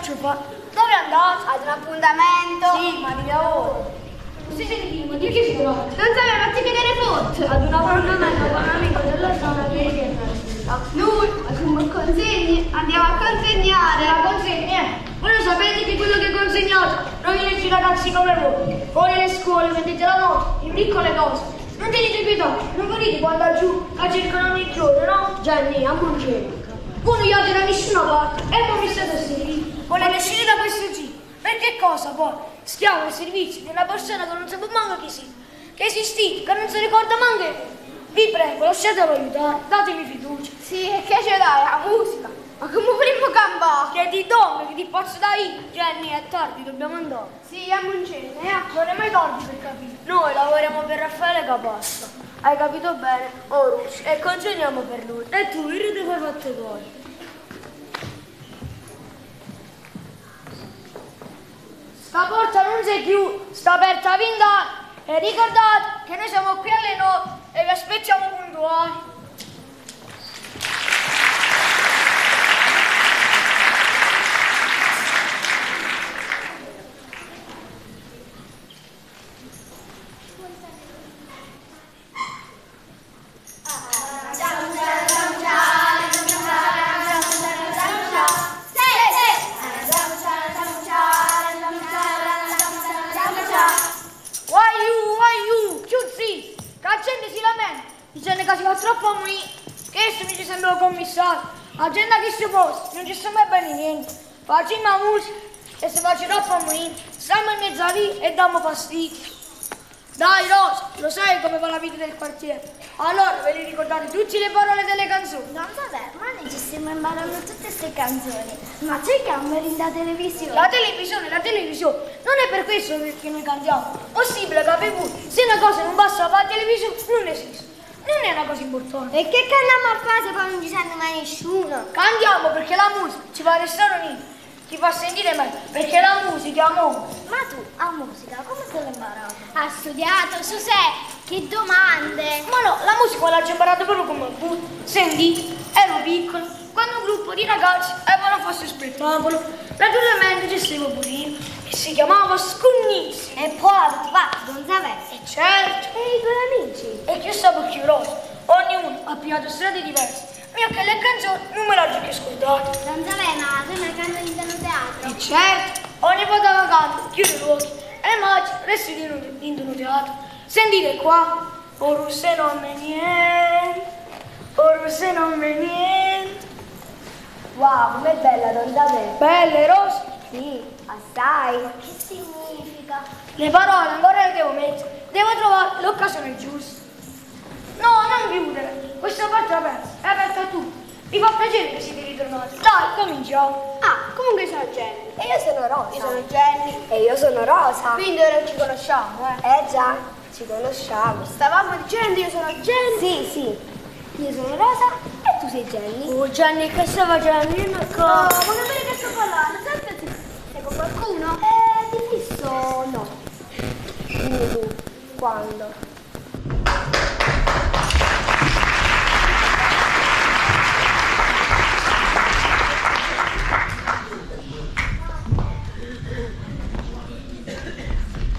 faccio fare? Dove andate? Ad un appuntamento. Sì, ma di lavoro. Sì, ma di che si trova? Non sapeva, fatti vedere foto. Ad un appuntamento con un amico della zona che viene. Lui, consegni, andiamo a consegnare. La consegna, voi lo sapete che quello che consegnate rovinarci i ragazzi come voi. Fuori le scuole, mettete la notte, in piccole cose. Non tenete pietà, non volete quando giù la cercano ogni giorno, no? Gianni, a Moncello. Voi non andate da nessuna parte e poi mi state a servire. Volete uscire da questo giro? Per che cosa poi? Stiamo al servizio di una persona che non sa manco chi sia, che esistite, che non si ricorda manco. Vi prego, lasciatelo aiutare, datemi fiducia. Sì, e che ce l'hai? La musica. Ma come primo campo? Che ti do, che ti posso dare io. Gianni, è tardi, dobbiamo andare. Sì, a Moncello, Non è mai tardi per capire. Noi lavoriamo per Raffaele Capasta. Hai capito bene? Orus. E consegniamo per lui. E tu, il te fai fatte cose. Sta porta non si chiude, sta aperta fin da. E ricordate che noi siamo qui alle 9 e vi aspettiamo puntuali. Dicendo che si fa troppo a morire, che adesso mi ci sembra il commissario. La gente che si posa, non ci sembra bene niente. Facciamo la musica e se faccio troppo a morire, stiamo in mezzo a lì e diamo fastidio. Dai Rosa, lo sai come va la vita del quartiere. Allora ve li ricordate tutte le parole delle canzoni. Non vabbè, ma noi ci stiamo imparando tutte queste canzoni. Ma c'è camera in la televisione? La televisione. Non è per questo che noi cantiamo. Possibile che per voi, se una cosa non passa per la televisione, non esiste. Non è una cosa importante. E che cantiamo a fare se poi non ci sente mai nessuno? Cantiamo perché la musica ci fa restare uniti, ci fa sentire meglio, perché la musica è amore. Ma tu, a musica, come te l'hai imparato? Ha studiato, su sé, che domande! Ma no, la musica l'ho imparato proprio come voi. Senti, ero piccolo, quando un gruppo di ragazzi avevano fatto questo spettacolo, naturalmente ci stavo pure io, e si chiamava Scugnissi. E poi avete fatto, non sapete? E certo. E i tuoi amici? E io stavo più rosa, ognuno ha pigliato strade diverse. Mio che le canzoni non me l'ho più ascoltate. Non sapete, ma tu mi canti in teatro? E certo, ogni volta che canto, chiudo gli occhi e immagino resto in un teatro. Sentite qua, ora se non me niente, ora se non me niente. Wow, com'è bella, non sapete? Belle rose. Sì, assai. Ma che significa? Le parole ancora le devo mettere, devo trovare l'occasione giusta. No, non chiudere, questa parte è aperta a tutti. Mi fa piacere che siete ritornati. Dai, cominciamo. Ah, comunque sono Jenny. E io sono Rosa. Io sono Jenny. E io sono Rosa. Quindi ora ci conosciamo, eh? Già, ci conosciamo. Stavamo dicendo, io sono Jenny. Sì, sì. Io sono Rosa e tu sei Jenny. Oh Gianni, che stai facendo? Io non Oh, ma che sto parlando? Sei con qualcuno? Di fisso no. Dimmi tu, quando?